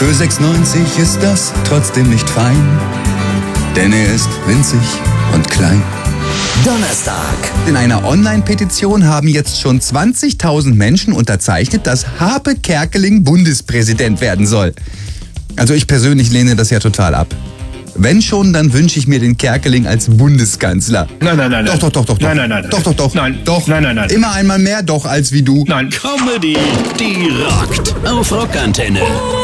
Für 6,90 ist das trotzdem nicht fein, denn er ist winzig und klein. Donnerstag. In einer Online-Petition haben jetzt schon 20.000 Menschen unterzeichnet, dass Harpe Kerkeling Bundespräsident werden soll. Also ich persönlich lehne das ja total ab. Wenn schon, dann wünsche ich mir den Kerkeling als Bundeskanzler. Nein. Doch. Nein. Doch. Nein. Immer einmal mehr doch als wie du. Nein. Comedy, die rockt. Auf Rockantenne.